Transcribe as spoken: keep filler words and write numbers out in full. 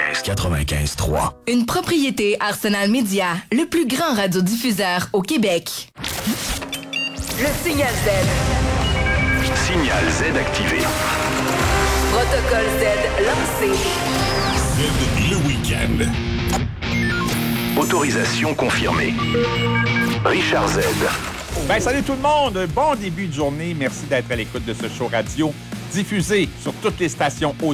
quatre-vingt-quinze quatre-vingt-quinze trois. Une propriété Arsenal Média, le plus grand radiodiffuseur au Québec. Le Signal Z. Signal Z activé. Protocole Z lancé. Z le week-end. Autorisation confirmée. Richard Z. Ben, salut tout le monde! Bon début de journée. Merci d'être à l'écoute de ce show radio diffusé sur toutes les stations